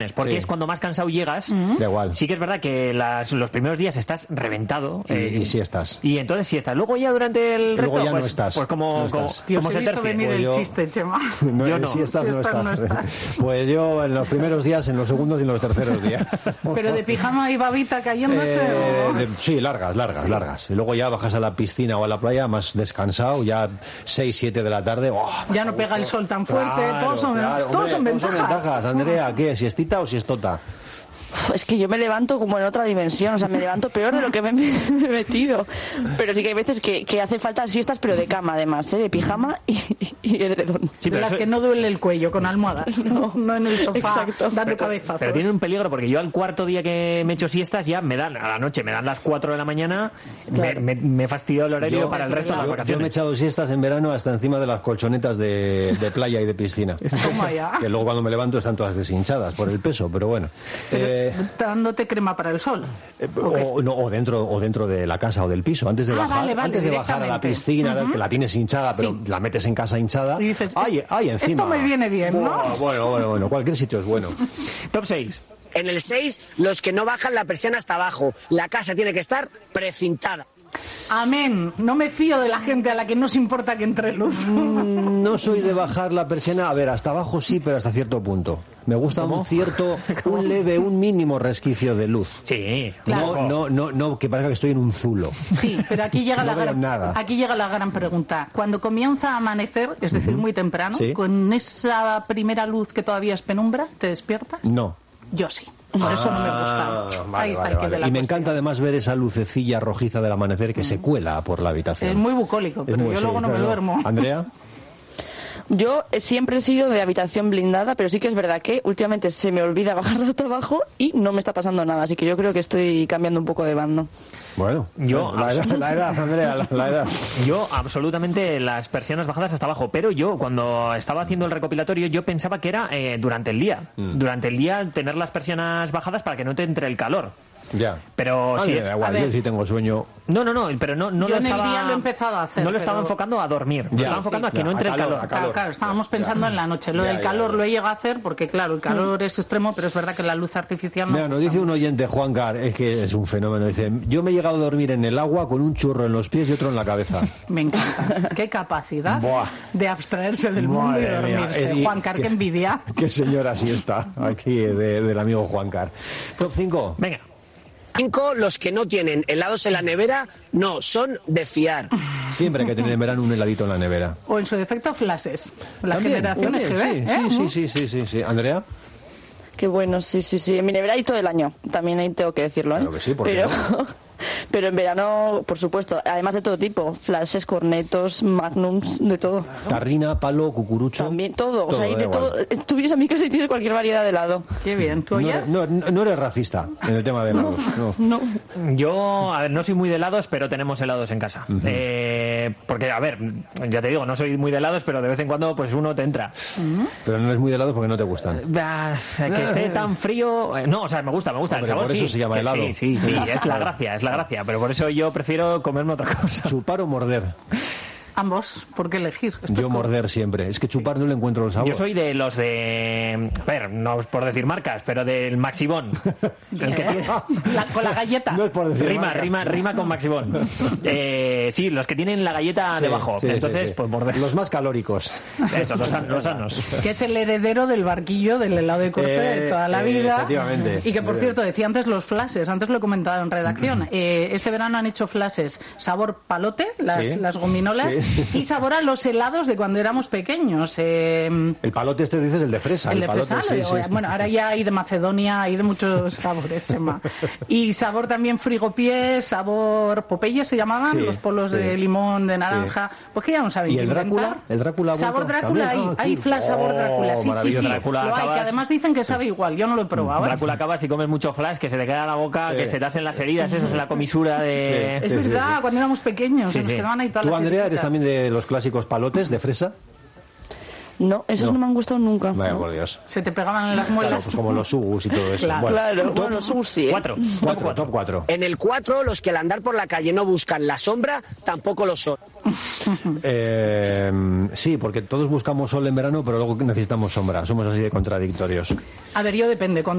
vacaciones, porque es cuando más cansado llegas. Da igual. Sí que es verdad que los primeros días estás reventado. Y sí estás. Y entonces sí estás. Luego ya durante el resto, luego ya pues, no estás. pues como Dios, como he se visto tercie. venir Pues el yo- chiste, Chema. Yo no. Si estás, Si no estás, no estás. estás. Pues yo en los primeros días, en los segundos y en los terceros días. Pero de pijama y babita cayéndose. ¿O? Sí, largas. Y luego ya bajas a la piscina o a la playa más descansado, ya 6, 7 de la tarde. ¡Oh, Ya no pega el sol tan fuerte. Claro, todos son hombre, ventajas. Andrea, ¿qué? ¿Siestita o siestota? Es que yo me levanto como en otra dimensión, o sea, me levanto peor de lo que me he metido. Pero sí que hay veces que hace falta siestas, pero de cama además, de pijama y edredón. Sí, de pero las eso- que no duele el cuello con almohadas. No en el sofá Exacto. dando cabezazos. Pero tiene un peligro porque yo al cuarto día que me echo siestas ya me dan, a la noche me dan las 4 de la mañana, Claro. me he fastidiado el horario Yo- para el resto de las Yo me he vacaciones. echado siestas en verano hasta encima de las colchonetas de playa y de piscina. Toma ya. Que luego cuando me levanto están todas deshinchadas por el peso, pero bueno. Dándote crema para el sol. O dentro de la casa o del piso, antes de bajar, vale, antes de bajar a la directamente. piscina, que la tienes hinchada, pero Sí. la metes en casa hinchada. Y dices, ay, encima. esto me viene bien, ¿no? Bueno, cualquier sitio es bueno. Top 6. En el 6, los que no bajan la persiana hasta abajo. La casa tiene que estar precintada. Amén. No me fío de la gente a la que no se importa que entre luz. No soy de bajar la persiana, a ver, hasta abajo sí, pero hasta cierto punto. Me gusta un leve, un mínimo resquicio de luz. Sí, Claro. No, que parezca que estoy en un zulo. Sí, pero aquí llega, No veo nada. aquí llega la gran pregunta. Cuando comienza a amanecer, es decir, muy temprano, Sí. con esa primera luz que todavía es penumbra, ¿te despiertas? No. Yo sí. Por eso no me gusta. Ahí está el quid de la Y me cuestión. encanta además ver esa lucecilla rojiza del amanecer que se cuela por la habitación. Es muy bucólico, pero yo luego no me duermo. Andrea. Yo siempre he sido de habitación blindada, pero sí que es verdad que últimamente se me olvida bajar hasta abajo y no me está pasando nada, así que yo creo que estoy cambiando un poco de bando. Bueno, Yo- la edad, Andrea, la edad. Yo absolutamente las persianas bajadas hasta abajo, pero yo cuando estaba haciendo el recopilatorio yo pensaba que era durante el día. Durante el día tener las persianas bajadas para que no te entre el calor. Ya. Pero A sí mí me es... da igual, a ver. yo sí tengo sueño. No, pero no Yo lo en el estaba... día lo he empezado a hacer, No lo estaba pero- enfocando a dormir, lo Ya, estaba enfocando a que ya, no entre a el calor, calor. a calor. Claro, estábamos pensando en la noche. Lo Ya, del ya, calor ya. lo he llegado a hacer porque, claro, el calor es extremo, pero es verdad que la luz artificial no. Mira, nos gusta dice un mucho. oyente, Juan Car, es que es un fenómeno. Dice: yo me he llegado a dormir en el agua con un churro en los pies y otro en la cabeza. Me encanta. Qué capacidad Buah. de abstraerse del mundo y Madre mía. dormirse. Juan Car, qué envidia. Qué señora sí está aquí del amigo Juan Car. Top 5. Venga. 5, los que no tienen helados en la nevera, no, son de fiar. Siempre hay que tener en verano un heladito en la nevera. O en su defecto, flashes. La También, generación también, EGB. sí. Andrea. Qué bueno, sí. En mi nevera hay todo el año, también ahí tengo que decirlo, ¿eh? Claro que sí, ¿por qué pero, no? pero en verano, por supuesto, además de todo tipo, flashes, cornetos, magnums, de todo. Tarrina, palo, cucurucho. También todo, o sea, hay da de igual. todo. Tú vienes a mi casa y tienes cualquier variedad de helado. Qué bien. ¿Tú No, oye? no eres racista en el tema de helados. No. No. Yo, a ver, no soy muy de helados, pero tenemos helados en casa. Porque, a ver, ya te digo, no soy muy de helados, pero de vez en cuando pues uno te entra. Pero no eres muy de helado porque no te gustan. Que esté tan frío... no, o sea, me gusta Hombre, el sabor, por eso sí. se llama Que helado. Sí, es la gracia. Pero por eso yo prefiero comerme otra cosa. ¿Chupar o morder? Ambos. ¿Por qué elegir? Esto es Yo como- morder siempre. Es que chupar no le encuentro el sabor. Yo soy de los de... A ver, no es por decir marcas, pero del Maxibón. El que tiene... Con la galleta. No es por decir marcas. Rima con Maxibón. Sí, los que tienen la galleta Sí, debajo. sí, Entonces, sí. pues morder. Los más calóricos. Eso, los sanos. Que es el heredero del barquillo del helado de corte de toda la vida. Efectivamente. Y que, por cierto, decía antes los flashes, antes lo he comentado en redacción. Este verano han hecho flashes sabor palote, Sí. las gominolas, Sí. y sabor a los helados de cuando éramos pequeños. El palote este dices el de fresa. El de palote, fresal, sí. bueno, ahora ya hay de Macedonia, hay de muchos sabores, Chema. Y sabor también frigopiés, sabor Popeye se llamaban, Sí, los polos sí. de limón, de naranja, pues que ya no saben ¿Y qué el Drácula? inventar. ¿El Drácula ha vuelto? Sabor Drácula ¿También? hay Aquí. flash sabor Drácula, sí, maravilloso. Drácula lo hay, que acabas- además dicen que sabe igual, yo no lo he probado. ¿eh? Drácula acabas y comes mucho flash, que se te queda en la boca, Sí. que se te hacen las heridas, esas en la comisura de... Es Sí, verdad, sí. cuando éramos pequeños, Sí, se nos sí. quedaban ahí todas ¿Tú, las Andrea, eres heriditas. también de los clásicos palotes de fresa? No, esos no me han gustado nunca. Vaya, No. por Dios. Se te pegaban en las Claro, muelas. pues como los sugus y todo eso. Claro. Bueno, Claro, bueno, sushi, ¿eh? 4. top 4. En el 4, los que al andar por la calle no buscan la sombra, tampoco lo son. Sí, porque todos buscamos sol en verano, pero luego necesitamos sombra. Somos así de contradictorios. A ver, yo depende.